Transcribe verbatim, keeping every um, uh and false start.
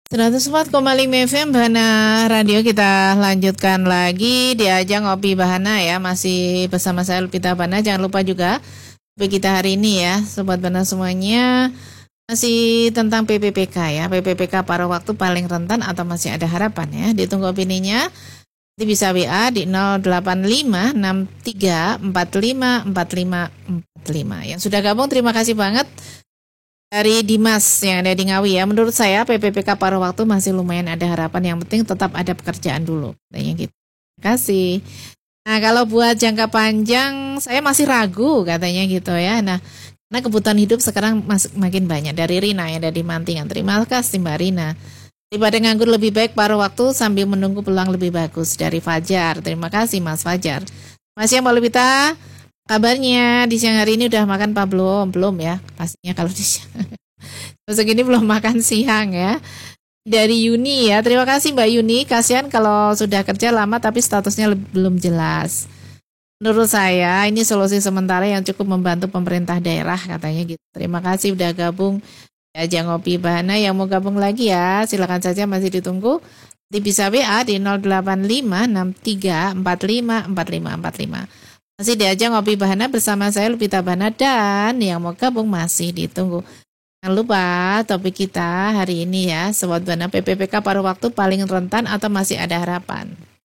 seratus empat koma lima F M Bahana Radio, kita lanjutkan lagi di ajang Ngopi Bahana ya. Masih bersama saya Lupita Bahana. Jangan lupa juga topik kita hari ini ya Sobat Bahana semuanya, masih tentang P P P K ya. P P P K paruh waktu paling rentan atau masih ada harapan ya. Ditunggu opininya. Nanti bisa W A di nol delapan lima enam tiga empat lima empat lima empat lima. Yang sudah gabung terima kasih banget. Dari Dimas yang ada di Ngawi ya. Menurut saya P P P K paruh waktu masih lumayan ada harapan. Yang penting tetap ada pekerjaan dulu. Katanya gitu. Terima kasih. Nah kalau buat jangka panjang saya masih ragu katanya gitu ya. Nah karena kebutuhan hidup sekarang mas- makin banyak. Dari Rina yang ada di Mantingan. Terima kasih Mbak Rina. Daripada nganggur lebih baik paruh waktu sambil menunggu peluang lebih bagus. Dari Fajar. Terima kasih Mas Fajar. Masih yang Mbak Lupita, kabarnya di siang hari ini udah makan apa belum? Belum ya, pastinya kalau di siang. Besok ini belum makan siang ya. Dari Yuni ya, terima kasih Mbak Yuni. Kasihan kalau sudah kerja lama tapi statusnya le- belum jelas. Menurut saya ini solusi sementara yang cukup membantu pemerintah daerah katanya gitu. Terima kasih udah gabung ya Ajang Ngopi Bahana. Yang mau gabung lagi ya, silakan saja masih ditunggu. Nanti bisa W A di nol delapan lima enam tiga empat lima empat lima empat lima. Masih diajak Ngopi Bahana bersama saya Lupita Bahana, dan yang mau gabung masih ditunggu. Jangan lupa topik kita hari ini ya Sobat Bahana, P P P K paruh waktu paling rentan atau masih ada harapan.